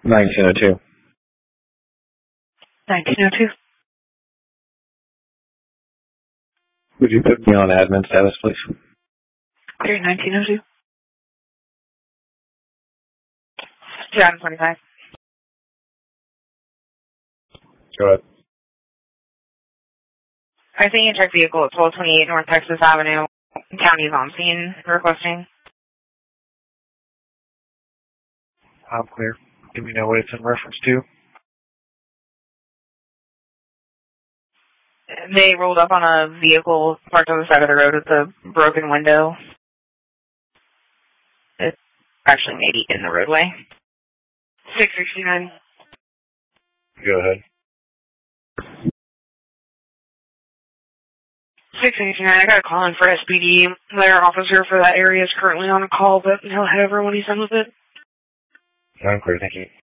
1902. 1902. Would you put me on admin status, please? Clear 1902. John 25. Go ahead. I think you check vehicle at 1228 North Texas Avenue. County's on scene requesting. I'm clear. Do we know what it's in reference to? They rolled up on a vehicle parked on the side of the road with a broken window. It's actually maybe in the roadway. 669. Go ahead. 669, I got a call in for SPD. Their officer for that area is currently on a call, but he'll head over when he's done with it. I'm clear, thank you.